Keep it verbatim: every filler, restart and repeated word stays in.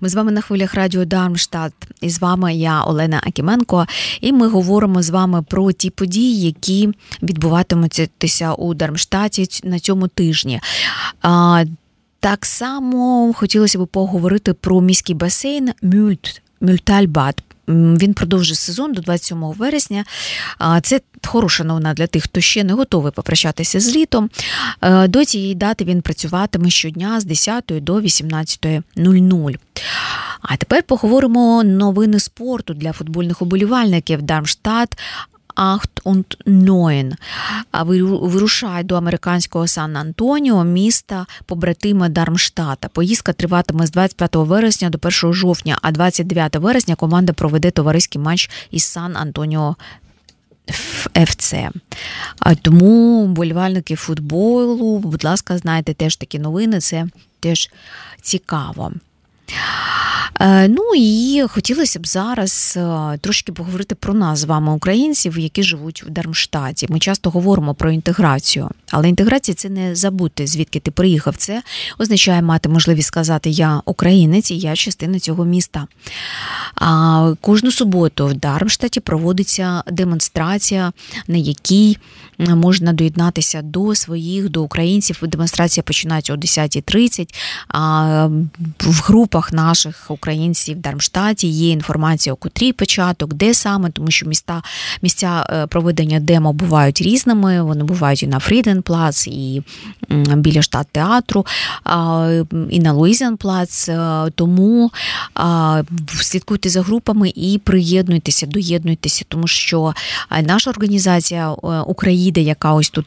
Ми з вами на хвилях радіо Дармштадт, і з вами я, Олена Акіменко, і ми говоримо з вами про ті події, які відбуватимуться у Дармштадті на цьому тижні. А, так само хотілося б поговорити про міський басейн Мюльт, Мюльтальбад. Він продовжує сезон до двадцять сьомого вересня. Це хороша новина для тих, хто ще не готовий попрощатися з літом. До цієї дати він працюватиме щодня з десятої до вісімнадцятої нуль нуль. А тепер поговоримо новини спорту для футбольних уболівальників. Дармштадт Ахт und Neun вирушає до американського Сан-Антоніо, міста побратима Дармштадта. Поїздка триватиме з двадцять п'ятого вересня до першого жовтня, а двадцять дев'ятого вересня команда проведе товариський матч із Сан-Антоніо еф це. Тому вболівальники футболу, будь ласка, знайте теж такі новини, це теж цікаво. Ну і хотілося б зараз трошки поговорити про нас з вами, українців, які живуть в Дармштадті. Ми часто говоримо про інтеграцію, але інтеграція – це не забути, звідки ти приїхав. Це означає мати можливість сказати «я українець» і «я частина цього міста». А кожну суботу в Дармштадті проводиться демонстрація, на якій можна доєднатися до своїх, до українців. Демонстрація починається о десята тридцять. А в групах наших українців в Дармштадті є інформація, о котрій початок, де саме, тому що міста, місця проведення демо бувають різними. Вони бувають і на Фріденплац, і біля Штадтеатру, і на Луїзенплац. Тому слідкуйте за групами і приєднуйтеся, доєднуйтеся, тому що наша організація «Україда», яка ось тут